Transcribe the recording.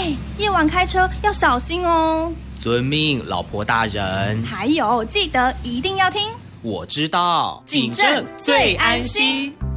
夜晚开车要小心哦。 遵命，老婆大人。 还有，记得一定要听。 我知道， 警政最安心。